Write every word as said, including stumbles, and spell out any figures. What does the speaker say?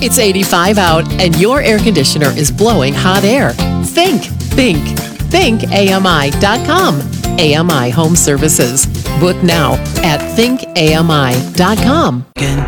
It's eighty-five out and your air conditioner is blowing hot air. Think, think, think A M I dot com. A M I Home Services. Book now at think A M I dot com.